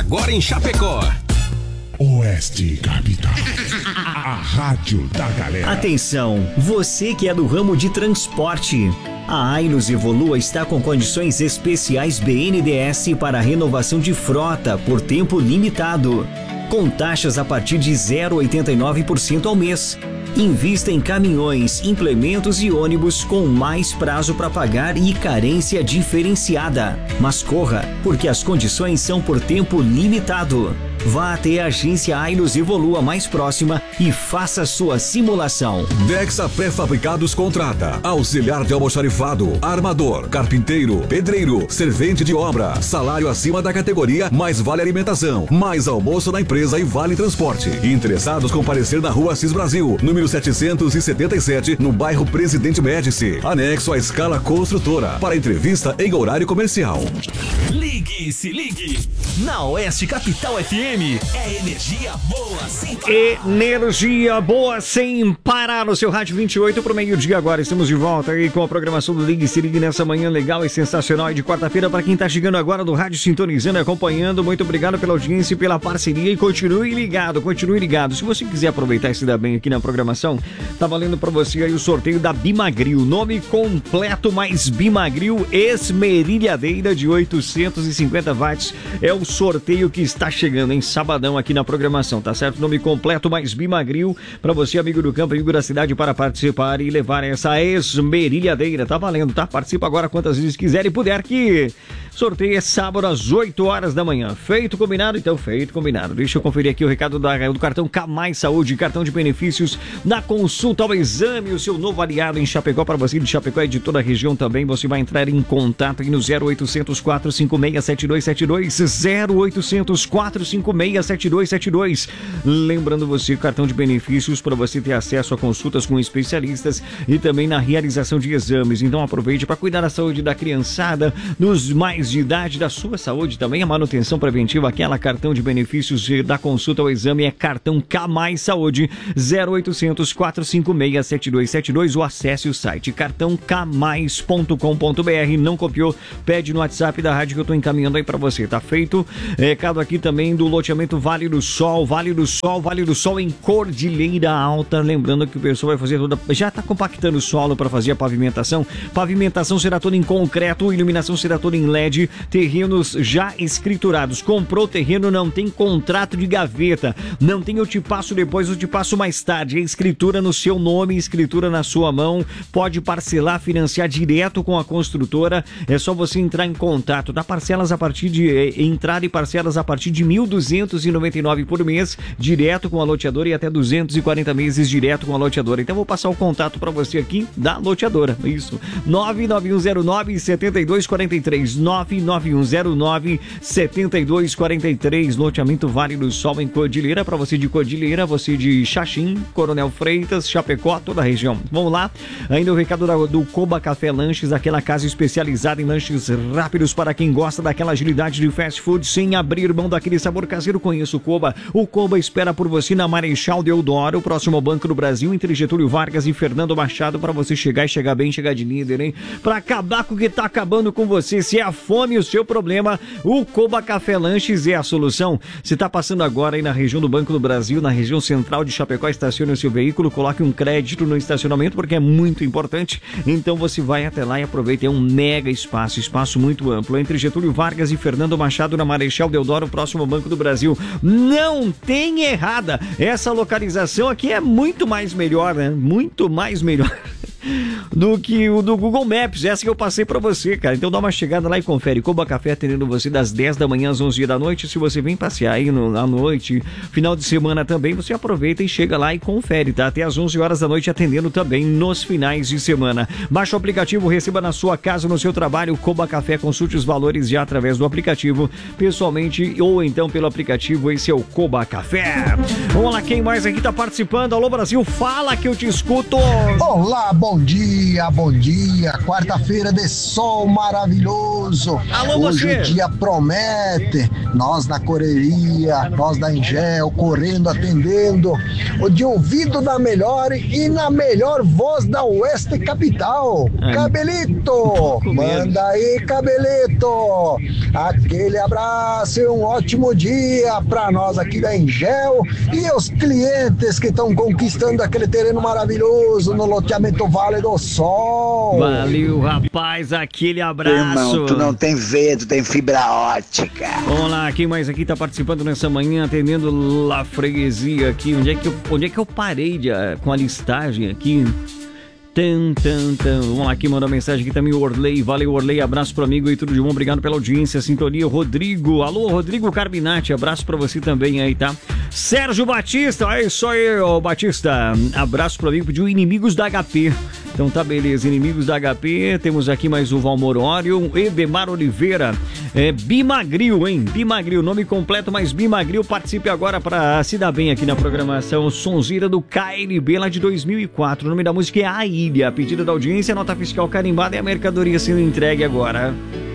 agora em Chapecó. Oeste Capital, a rádio da galera. Atenção, você que é do ramo de transporte. A Ailus Evolua está com condições especiais BNDES para renovação de frota por tempo limitado, com taxas a partir de 0,89% ao mês. Invista em caminhões, implementos e ônibus com mais prazo para pagar e carência diferenciada. Mas corra, porque as condições são por tempo limitado. Vá até a agência Ailus Evolua mais próxima e faça sua simulação. Dexa Pré-Fabricados contrata auxiliar de almoxarifado, armador, carpinteiro, pedreiro, servente de obra, salário acima da categoria, mais vale alimentação, mais almoço na empresa e vale transporte. Interessados comparecer na rua Assis Brasil, número 777, no bairro Presidente Médici, anexo à Escala Construtora, para entrevista em horário comercial. Ligue, se ligue. Na Oeste Capital FM é energia boa sem parar. Energia boa sem parar no seu rádio 28 pro meio-dia agora. Estamos de volta aí com a programação do Ligue Se Ligue nessa manhã legal e sensacional. E de quarta-feira, para quem tá chegando agora do rádio sintonizando e acompanhando, muito obrigado pela audiência e pela parceria e continue ligado, continue ligado. Se você quiser aproveitar e se dar bem aqui na programação, tá valendo pra você aí o sorteio da Bimagril. Nome completo mais Bimagril esmerilhadeira de 850 watts. É o sorteio que está chegando em sabadão aqui na programação, tá certo? Nome completo mais Bimagril para você, amigo do campo, amigo da cidade, para participar e levar essa esmerilhadeira. Tá valendo, tá? Participa agora quantas vezes quiser e puder, que sorteio é sábado às 8 horas da manhã. Feito combinado? Então feito combinado. Deixa eu conferir aqui o recado do cartão K Mais Saúde, cartão de benefícios na consulta ao exame, o seu novo aliado em Chapecó. Para você de Chapecó e de toda a região também, você vai entrar em contato aí no 0800 456 7272, 0800 456 7272. Lembrando você, cartão de benefícios para você ter acesso a consultas com especialistas e também na realização de exames. Então aproveite para cuidar da saúde da criançada, dos mais de idade, da sua saúde também, a manutenção preventiva, aquela cartão de benefícios da consulta ao exame é cartão K Mais Saúde, 0800 456 7272, ou acesse o site cartãokmais.com.br. Não copiou? Pede no WhatsApp da rádio que eu tô encaminhando aí para você, tá feito? Recado aqui também do loteamento Vale do Sol, Vale do Sol, Vale do Sol em Cordilheira Alta. Lembrando que o pessoal vai fazer toda, já tá compactando o solo para fazer a pavimentação. Pavimentação será toda em concreto, iluminação será toda em LED, terrenos já escriturados. Comprou o terreno, não tem contrato de gaveta, não tem eu te passo depois, eu te passo mais tarde. É escritura no seu nome, escritura na sua mão, pode parcelar, financiar direto com a construtora. É só você entrar em contato. Dá parcelas a partir de entrada e parcelas a partir de R$ 1.299 por mês, direto com a loteadora, e até 240 meses direto com a loteadora. Então vou passar o contato para você aqui da loteadora. Isso, 99109-7243, 99109-7243, loteamento Vale do Sol em Cordilheira, para você de Cordilheira, você de Xaxim, Coronel Freitas, Chapecó, toda a região. Vamos lá, ainda o recado do Coba Café Lanches, aquela casa especializada em lanches rápidos para quem gosta daquela agilidade de fast food sem abrir mão daquele sabor caseiro. Conheça o Coba. O Coba espera por você na Marechal Deodoro, próximo ao Banco do Brasil, entre Getúlio Vargas e Fernando Machado, para você chegar e chegar bem, chegar de líder, hein? Para acabar com o que tá acabando com você. Se é a fome o seu problema, o Coba Café Lanches é a solução. Se tá passando agora aí na região do Banco do Brasil, na região central de Chapecó, estacione o seu veículo, coloque um crédito no estacionamento, porque é muito importante. Então você vai até lá e aproveita. É um mega espaço muito amplo, entre Getúlio Vargas e Fernando Machado, na Marechal Deodoro, próximo ao Banco do Brasil. Não tem errada. Essa localização aqui é muito mais melhor, né? Muito mais melhor do que o do Google Maps, essa que eu passei pra você, cara. Então dá uma chegada lá e confere. Coba Café atendendo você das 10 da manhã às 11 da noite. Se você vem passear aí à noite, final de semana também, você aproveita e chega lá e confere, tá? Até às 11 horas da noite atendendo também nos finais de semana. Baixa o aplicativo, receba na sua casa, no seu trabalho, Coba Café, consulte os valores já através do aplicativo, pessoalmente ou então pelo aplicativo. Esse é o Coba Café. Vamos lá, quem mais aqui tá participando? Alô Brasil, fala que eu te escuto. Olá, bom dia, bom dia. Quarta-feira de sol maravilhoso. Alô, hoje você. O dia promete. Nós na correria, nós da Engel, correndo, atendendo, de ouvido da melhor e na melhor voz da Oeste Capital. Cabelito, manda aí, Cabelito. Aquele abraço e um ótimo dia para nós aqui da Engel e os clientes que estão conquistando aquele terreno maravilhoso no loteamento Vale do Sol. Valeu, rapaz, aquele abraço. Irmão, tu não tem veia, tu tem fibra ótica. Vamos lá, quem mais aqui tá participando nessa manhã, atendendo La Freguesia aqui. Onde é que eu parei com a listagem aqui? Vamos lá, aqui mandou mensagem aqui também o Orley. Valeu, Orley, abraço pro amigo e tudo de bom, obrigado pela audiência, sintonia. Rodrigo, alô, Rodrigo Carbinati, abraço pra você também aí, tá? Sérgio Batista, é isso aí, ô Batista, abraço pro amigo, pediu Inimigos da HP. Então tá, beleza, Inimigos da HP, temos aqui mais o Valmor Ório, Edemar Oliveira, Bimagril, hein? Bimagril, nome completo, mas Bimagril, participe agora pra se dar bem aqui na programação. Sonzeira do KLB lá de 2004, o nome da música é A Ilha, a pedida da audiência, nota fiscal carimbada e a mercadoria sendo entregue agora.